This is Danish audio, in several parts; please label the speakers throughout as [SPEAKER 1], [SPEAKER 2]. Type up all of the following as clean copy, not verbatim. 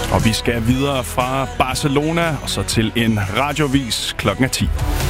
[SPEAKER 1] Og vi skal videre fra Barcelona og så til en radiovis klokken 10.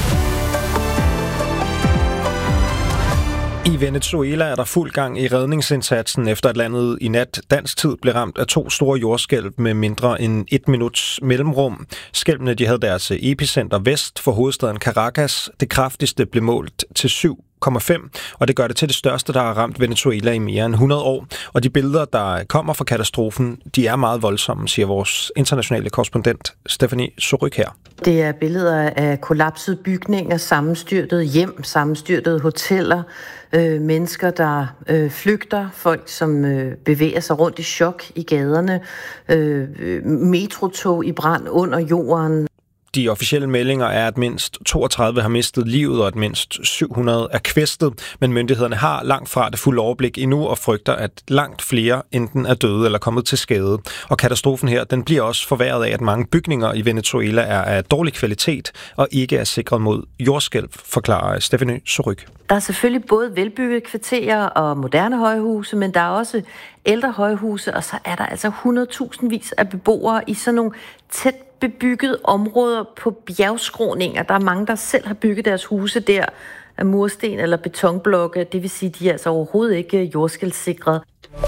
[SPEAKER 2] I Venezuela er der fuld gang i redningsindsatsen, efter at landet i nat dansk tid blev ramt af 2 store jordskælv med mindre end 1 minuts mellemrum. Skælvene de havde deres epicenter vest for hovedstaden Caracas. Det kraftigste blev målt til 7,5, og det gør det til det største, der har ramt Venezuela i mere end 100 år. Og de billeder, der kommer fra katastrofen, de er meget voldsomme, siger vores internationale korrespondent Stephanie Suryk her.
[SPEAKER 3] Det er billeder af kollapsede bygninger, sammenstyrtede hjem, sammenstyrtede hoteller, mennesker, der flygter, folk, som bevæger sig rundt i chok i gaderne, metrotog i brand under jorden.
[SPEAKER 2] De officielle meldinger er, at mindst 32 har mistet livet, og at mindst 700 er kvæstet, men myndighederne har langt fra det fulde overblik endnu og frygter, at langt flere enten er døde eller kommet til skade. Og katastrofen her, den bliver også forværret af, at mange bygninger i Venezuela er af dårlig kvalitet og ikke er sikret mod jordskælv, forklarer Stephanie Suryk.
[SPEAKER 3] Der er selvfølgelig både velbyggede kvarterer og moderne højhuse, men der er også ældre højhuse, og så er der altså 100.000 af beboere i sådan nogle tæt bebyggede områder på bjergskråninger. Der er mange, der selv har bygget deres huse der af mursten eller betonblokke. Det vil sige, de er altså overhovedet ikke jordskælvssikret.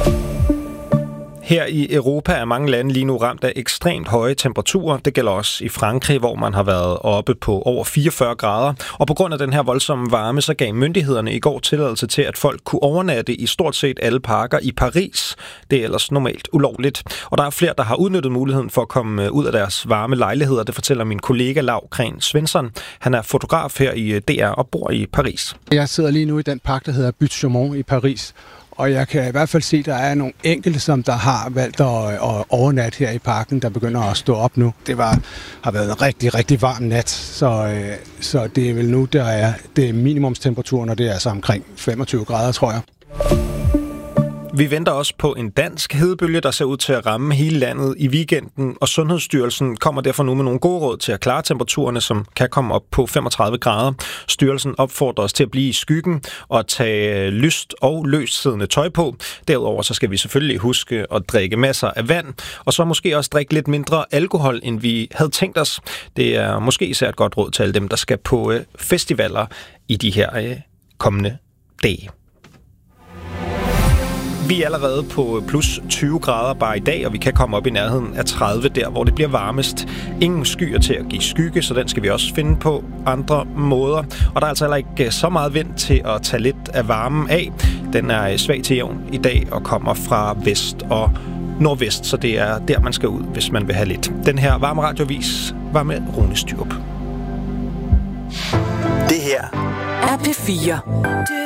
[SPEAKER 2] Her i Europa er mange lande lige nu ramt af ekstremt høje temperaturer. Det gælder også i Frankrig, hvor man har været oppe på over 44 grader. Og på grund af den her voldsomme varme, så gav myndighederne i går tilladelse til, at folk kunne overnatte i stort set alle parker i Paris. Det er ellers normalt ulovligt. Og der er flere, der har udnyttet muligheden for at komme ud af deres varme lejligheder. Det fortæller min kollega Lau Kren Svensson. Han er fotograf her i DR og bor i Paris.
[SPEAKER 4] Jeg sidder lige nu i den park, der hedder Butte Chaumont i Paris. Og jeg kan i hvert fald se, at der er nogle enkelte, som der har valgt at overnatte her i parken, der begynder at stå op nu. Det har været en rigtig, rigtig varm nat, så det er vel nu, det er minimumstemperaturen, og det er altså omkring 25 grader, tror jeg.
[SPEAKER 2] Vi venter også på en dansk hedebølge, der ser ud til at ramme hele landet i weekenden, og Sundhedsstyrelsen kommer derfor nu med nogle gode råd til at klare temperaturerne, som kan komme op på 35 grader. Styrelsen opfordrer os til at blive i skyggen og tage lyst og løssiddende tøj på. Derudover så skal vi selvfølgelig huske at drikke masser af vand, og så måske også drikke lidt mindre alkohol, end vi havde tænkt os. Det er måske især et godt råd til alle dem, der skal på festivaler i de her kommende dage. Vi er allerede på plus 20 grader bare i dag, og vi kan komme op i nærheden af 30 der, hvor det bliver varmest. Ingen skyer til at give skygge, så den skal vi også finde på andre måder. Og der er altså heller ikke så meget vind til at tage lidt af varmen af. Den er svag til jævn i dag og kommer fra vest og nordvest, så det er der, man skal ud, hvis man vil have lidt. Den her varme radiovis var med Rune Styrup.
[SPEAKER 5] Det her er P4.